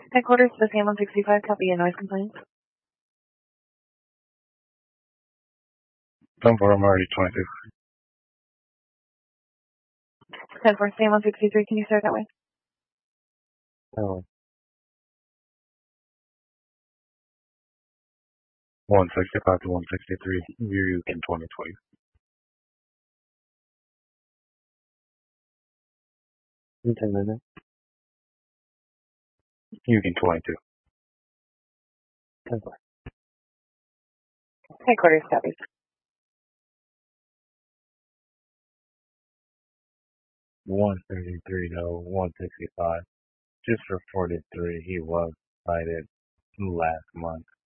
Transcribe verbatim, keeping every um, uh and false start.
Headquarters to the Sam one sixty-five, copy a noise complaint. ten four, I'm already twenty-two. ten four, Sam one sixty-three, can you start that way? Oh. one sixty-five to one sixty-three, Yukon twenty twenty. ten minutes. Yukon twenty-two. ten four. Headquarters, copy. one thirty-three to one sixty-five. Just reported three. He was cited last month.